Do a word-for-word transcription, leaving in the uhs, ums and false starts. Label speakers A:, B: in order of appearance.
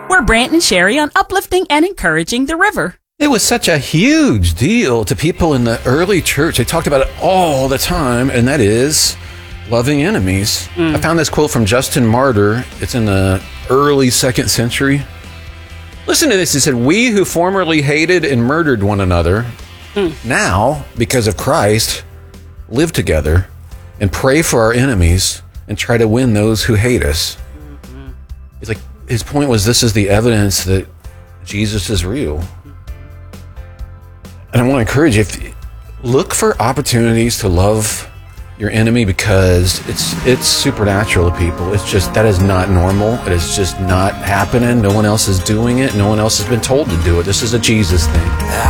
A: We're Brant and Sherry on uplifting and encouraging the river.
B: It was such a huge deal to people in the early church. They talked about it all the time, and that is loving enemies. Mm. I found this quote from Justin Martyr. It's in the early second century. Listen to this. He said, "We who formerly hated and murdered one another, mm. now, because of Christ, live together and pray for our enemies and try to win those who hate us." Mm-hmm. It's like, his point was, this is the evidence that Jesus is real. And I want to encourage you, if, look for opportunities to love your enemy, because it's it's supernatural to people. It's just, that is not normal. It is just not happening. No one else is doing it. No one else has been told to do it. This is a Jesus thing.